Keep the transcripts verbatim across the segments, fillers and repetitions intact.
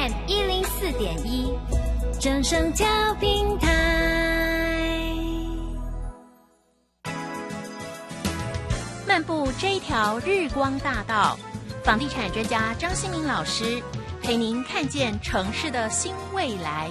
M 一零四点一，正声调频台。 漫步这一条日光大道，房地产专家张新民老师陪您看见城市的新未来。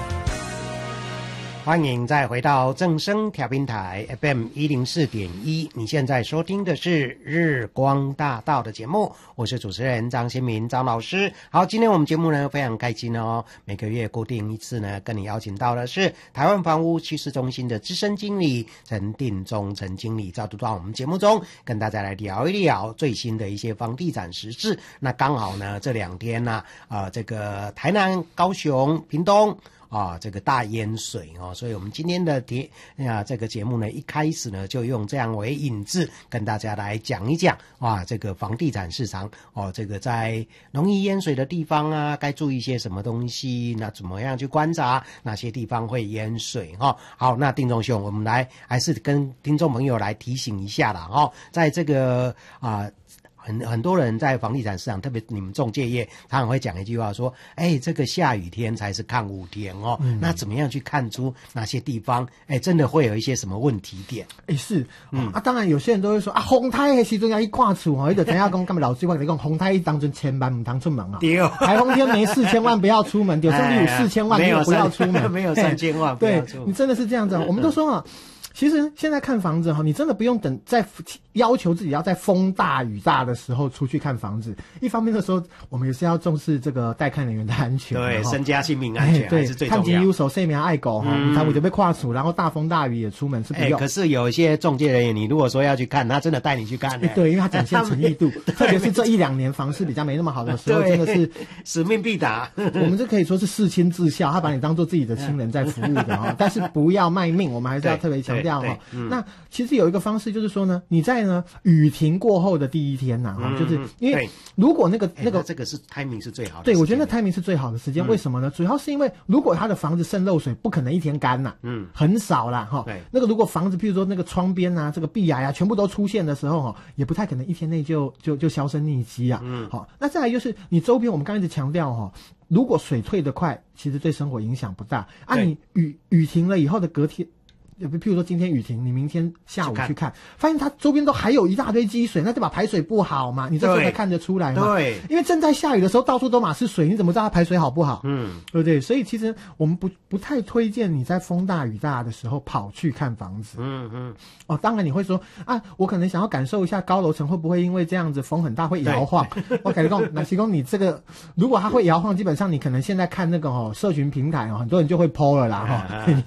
欢迎再回到正声调频台 F M 一零四点一，你现在收听的是日光大道的节目，我是主持人张新民张老师。好，今天我们节目呢非常开心哦，每个月固定一次呢，跟你邀请到的是台湾房屋趋势中心的资深经理陈定中陈经理，再度到我们节目中跟大家来聊一聊最新的一些房地产时事。那刚好呢这两天呢、啊，呃，这个台南、高雄、屏东。啊，这个大淹水哦，所以我们今天的节啊这个节目呢，一开始呢就用这样为引子，跟大家来讲一讲啊，这个房地产市场哦，这个在容易淹水的地方啊，该注意一些什么东西？那怎么样去观察哪些地方会淹水？哈、哦，好，那定中兄，我们来还是跟听众朋友来提醒一下啦，哦，在这个啊。很很多人在房地产市场，特别你们仲介业，常常会讲一句话说：“哎，这个下雨天才是看雾天哦。嗯”那怎么样去看出哪些地方，哎，真的会有一些什么问题点？ 哎，是，嗯、啊，当然有些人都会说啊，风台的时阵要一挂厝哦，伊就怎样讲？干嘛老师我跟你讲，风台当阵千万唔通出门啊！对，台风天没事，千万不要出门。有甚至有四千万，没有不要出门， 没有三千万不要出门。 对，你真的是这样子、啊，我们都说啊。其实现在看房子哈，你真的不用等在要求自己要在风大雨大的时候出去看房子。一方面的时候，我们也是要重视这个带看人员的安全， 对，身家性命安全还是最重要。 看紧右手，生命爱狗哈，你才会就被跨处，然后大风大雨也出门是不用。 可是有一些仲介人员，你如果说要去看，他真的带你去看、欸， 对，因为他展现诚意度，特别是这一两年房市比较没那么好的时候，真的是使命必达。 我们这可以说是视亲至孝，他把你当做自己的亲人在服务的哈，但是不要卖命，我们还是要特别强调哈。那其实有一个方式就是说呢，你在呢雨停过后的第一天呐、啊嗯，就是因为如果那个那个这个是 timing 是最好的， 对，我觉得那 timing 是最好的时间、嗯。为什么呢？主要是因为如果他的房子渗漏水，不可能一天干呐、啊，嗯，很少啦哈。对，那个如果房子譬如说那个窗边啊、这个壁癌啊全部都出现的时候哈，也不太可能一天内就就就销声匿迹啊。嗯，好，那再来就是你周边，我们刚才一直强调哈。如果水退得快，其实对生活影响不大啊。你雨雨停了以后的隔天。譬如说今天雨停，你明天下午去 看, 去看发现它周边都还有一大堆积水，那就把排水不好嘛，你这时候才看得出来嘛。对，因为正在下雨的时候到处都满是水，你怎么知道它排水好不好？嗯，对不对？所以其实我们不不太推荐你在风大雨大的时候跑去看房子。嗯嗯。哦，当然你会说啊，我可能想要感受一下高楼层会不会因为这样子风很大会摇晃。我感觉到那提供你这个，如果它会摇晃，基本上你可能现在看那个哦社群平台哦，很多人就会 po 了啦哈。